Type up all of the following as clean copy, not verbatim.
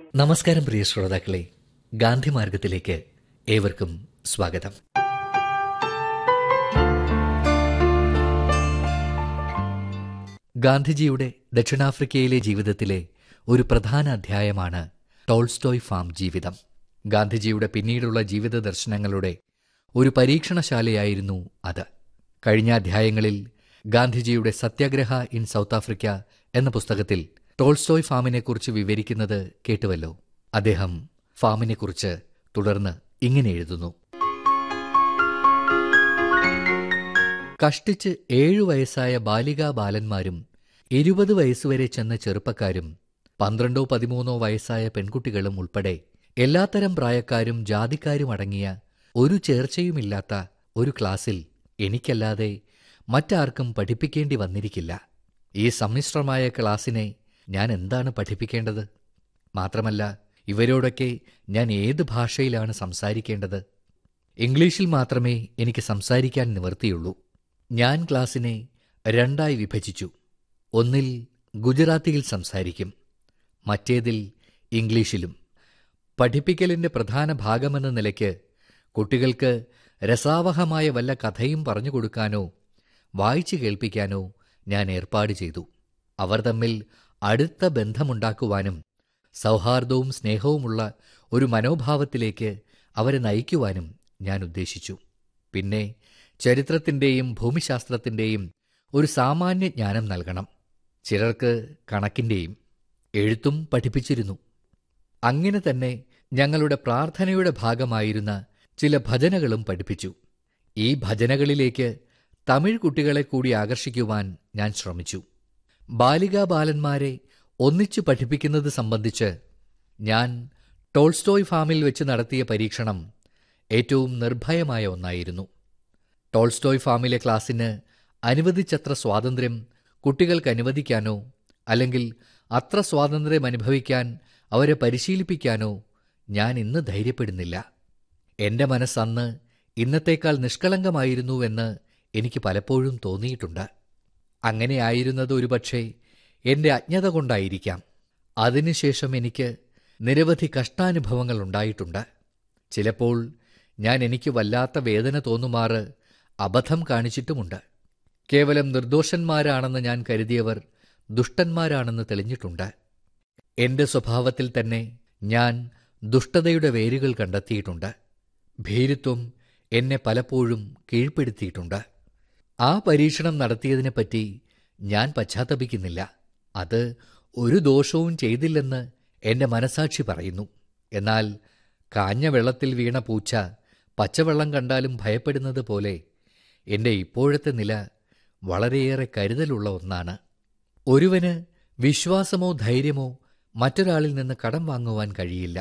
നമസ്കാരം പ്രിയ ശ്രോതാക്കളെ, ഗാന്ധി മാർഗത്തിലേക്ക് ഏവർക്കും സ്വാഗതം. ഗാന്ധിജിയുടെ ദക്ഷിണാഫ്രിക്കയിലെ ജീവിതത്തിലെ ഒരു പ്രധാന അധ്യായമാണ് ടോൾസ്റ്റോയ് ഫാം ജീവിതം. ഗാന്ധിജിയുടെ പിന്നീടുള്ള ജീവിത ദർശനങ്ങളുടെ ഒരു പരീക്ഷണശാലയായിരുന്നു അത്. കഴിഞ്ഞ അധ്യായങ്ങളിൽ ഗാന്ധിജിയുടെ സത്യാഗ്രഹ ഇൻ സൗത്ത് ആഫ്രിക്ക എന്ന പുസ്തകത്തിൽ ടോൾസ്റ്റോയ് ഫാമിനെക്കുറിച്ച് വിവരിക്കുന്നത് കേട്ടുവല്ലോ. അദ്ദേഹം ഫാമിനെക്കുറിച്ച് തുടർന്ന് ഇങ്ങനെ എഴുതുന്നു: കഷ്ടിച്ച് 7 വയസ്സായ ബാലികാ ബാലന്മാരും 20 വയസ്സുവരെ ചെന്ന ചെറുപ്പക്കാരും 12-13 വയസ്സായ പെൺകുട്ടികളും ഉൾപ്പെടെ എല്ലാത്തരം പ്രായക്കാരും ജാതിക്കാരും അടങ്ങിയ ഒരു ചേർച്ചയുമില്ലാത്ത ഒരു ക്ലാസ്സിൽ എനിക്കല്ലാതെ മറ്റാർക്കും പഠിപ്പിക്കേണ്ടി വന്നിരിക്കില്ല. ഈ സമ്മിശ്രമായ ക്ലാസ്സിനെ ഞാൻ എന്താണ് പഠിപ്പിക്കേണ്ടത്? മാത്രമല്ല, ഇവരോടൊക്കെ ഞാൻ ഏത് ഭാഷയിലാണ് സംസാരിക്കേണ്ടത്? ഇംഗ്ലീഷിൽ മാത്രമേ എനിക്ക് സംസാരിക്കാൻ നിവൃത്തിയുള്ളൂ. ഞാൻ ക്ലാസ്സിനെ 2 വിഭജിച്ചു. ഒന്നിൽ ഗുജറാത്തിയിൽ സംസാരിക്കും, മറ്റേതിൽ ഇംഗ്ലീഷിലും. പഠിപ്പിക്കലിന്റെ പ്രധാന ഭാഗമെന്ന നിലയ്ക്ക് കുട്ടികൾക്ക് രസാവഹമായ വല്ല കഥയും പറഞ്ഞു കൊടുക്കാനോ വായിച്ചു കേൾപ്പിക്കാനോ ഞാൻ ഏർപ്പാട് ചെയ്തു. അവർ തമ്മിൽ അടുത്ത ബന്ധമുണ്ടാക്കുവാനും സൗഹാർദ്ദവും സ്നേഹവുമുള്ള ഒരു മനോഭാവത്തിലേക്ക് അവരെ നയിക്കുവാനും ഞാൻ ഉദ്ദേശിച്ചു. പിന്നെ ചരിത്രത്തിൻ്റെയും ഭൂമിശാസ്ത്രത്തിൻ്റെയും ഒരു സാമാന്യ ജ്ഞാനം നൽകണം. ചിലർക്ക് കണക്കിൻ്റെയും എഴുത്തും പഠിപ്പിച്ചിരുന്നു. അങ്ങനെ തന്നെ ഞങ്ങളുടെ പ്രാർത്ഥനയുടെ ഭാഗമായിരുന്ന ചില ഭജനകളും പഠിപ്പിച്ചു. ഈ ഭജനകളിലേക്ക് തമിഴ് കുട്ടികളെ കൂടി ആകർഷിക്കുവാൻ ഞാൻ ശ്രമിച്ചു. ബാലികാ ബാലന്മാരെ ഒന്നിച്ചു പഠിപ്പിക്കുന്നത് സംബന്ധിച്ച് ഞാൻ ടോൾസ്റ്റോയ് ഫാമിൽ വെച്ച് നടത്തിയ പരീക്ഷണം ഏറ്റവും നിർഭയമായ ഒന്നായിരുന്നു. ടോൾസ്റ്റോയ് ഫാമിലെ ക്ലാസ്സിന് അനുവദിച്ചത്ര സ്വാതന്ത്ര്യം കുട്ടികൾക്ക് അനുവദിക്കാനോ അല്ലെങ്കിൽ അത്ര സ്വാതന്ത്ര്യം അനുഭവിക്കാൻ അവരെ പരിശീലിപ്പിക്കാനോ ഞാൻ ഇന്ന് ധൈര്യപ്പെടുന്നില്ല. എന്റെ മനസ്സന്ന് ഇന്നത്തേക്കാൾ നിഷ്കളങ്കമായിരുന്നുവെന്ന് എനിക്ക് പലപ്പോഴും തോന്നിയിട്ടുണ്ട്. അങ്ങനെയായിരുന്നത് ഒരുപക്ഷെ എന്റെ അജ്ഞത കൊണ്ടായിരിക്കാം. അതിനുശേഷം എനിക്ക് നിരവധി കഷ്ടാനുഭവങ്ങൾ ഉണ്ടായിട്ടുണ്ട്. ചിലപ്പോൾ ഞാൻ എനിക്ക് വല്ലാത്ത വേദന തോന്നുമാറ് അബദ്ധം കാണിച്ചിട്ടുമുണ്ട്. കേവലം നിർദോഷന്മാരാണെന്ന് ഞാൻ കരുതിയവർ ദുഷ്ടന്മാരാണെന്ന് തെളിഞ്ഞിട്ടുണ്ട്. എന്റെ സ്വഭാവത്തിൽ തന്നെ ഞാൻ ദുഷ്ടതയുടെ വേരുകൾ കണ്ടെത്തിയിട്ടുണ്ട്. ഭീരുത്വം എന്നെ പലപ്പോഴും കീഴ്പ്പെടുത്തിയിട്ടുണ്ട്. ആ പരീക്ഷണം നടത്തിയതിനെപ്പറ്റി ഞാൻ പശ്ചാത്തപിക്കുന്നില്ല. അത് ഒരു ദോഷവും ചെയ്തില്ലെന്ന് എന്റെ മനസാക്ഷി പറയുന്നു. എന്നാൽ കാഞ്ഞ വെള്ളത്തിൽ വീണ പൂച്ച പച്ചവെള്ളം കണ്ടാലും ഭയപ്പെടുന്നത് പോലെ എന്റെ ഇപ്പോഴത്തെ നില വളരെയേറെ കരുതലുള്ള ഒന്നാണ്. ഒരുവന് വിശ്വാസമോ ധൈര്യമോ മറ്റൊരാളിൽ നിന്ന് കടം വാങ്ങുവാൻ കഴിയില്ല.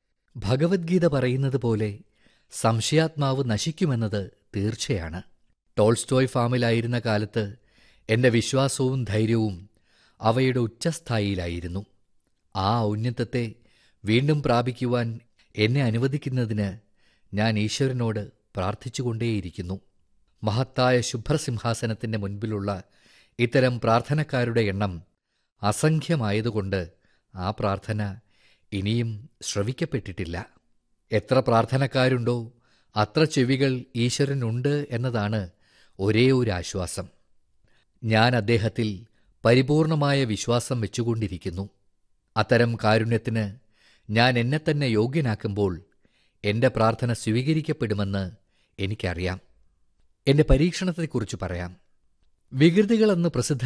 ഭഗവത്ഗീത പറയുന്നത് പോലെ സംശയാത്മാവ് നശിക്കുമെന്നത് തീർച്ചയാണ്. ടോൾസ്റ്റോയ് ഫാമിലായിരുന്ന കാലത്ത് എന്റെ വിശ്വാസവും ധൈര്യവും അവയുടെ ഉച്ചസ്ഥായിയിലായിരുന്നു. ആ ഔന്നത്യത്തെ വീണ്ടും പ്രാപിക്കുവാൻ എന്നെ അനുവദിക്കുന്നതിന് ഞാൻ ഈശ്വരനോട് പ്രാർത്ഥിച്ചുകൊണ്ടേയിരിക്കുന്നു. മഹത്തായ ശുഭ്രസിംഹാസനത്തിന്റെ മുൻപിലുള്ള ഇത്തരം പ്രാർത്ഥനക്കാരുടെ എണ്ണം അസംഖ്യമായതുകൊണ്ട് ആ പ്രാർത്ഥന ഇനിയും ശ്രവിക്കപ്പെട്ടിട്ടില്ല. എത്ര പ്രാർത്ഥനക്കാരുണ്ടോ അത്ര ചെവികൾ ഈശ്വരനുണ്ട് എന്നതാണ് ഒരേ ഒരു ആശ്വാസം. ഞാൻ അദ്ദേഹത്തിൽ പരിപൂർണമായ വിശ്വാസം വെച്ചുകൊണ്ടിരിക്കുന്നു. അത്തരം കാരുണ്യത്തിന് ഞാൻ എന്നെ തന്നെ യോഗ്യനാക്കുമ്പോൾ എന്റെ പ്രാർത്ഥന സ്വീകരിക്കപ്പെടുമെന്ന് എനിക്കറിയാം. എന്റെ പരീക്ഷണത്തെക്കുറിച്ച് പറയാം. വികൃതികളെന്ന് പ്രസിദ്ധ